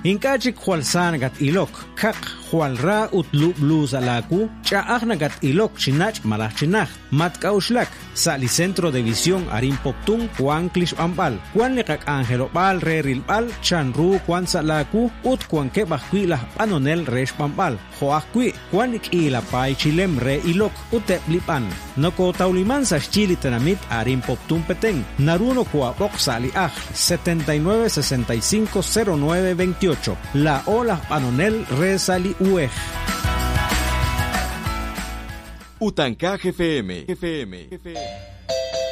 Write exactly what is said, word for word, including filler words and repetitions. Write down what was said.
Inkachik hualsan gat ilok, kak hualra utlu blusa laku, chaagna gat ilok chinach malach chinach, mat kauslak, sali centro de visión arin poptun, kwan klish ambal, kwan nekak angelo bal re rilbal, chanru kwan salaku, ut kwan kebakwi lah panonel resh pambal, hoakwi, kwan ik ila pai chilem re ilok, ute blipan, noko tauliman sa chili tenamit arin poptun peteng, naruno kwa bok sali aj, setenta y nueve sesenta y cinco cero nueve veintiocho, la ola panonel re sali uej. Utancaj F M. F M. F M.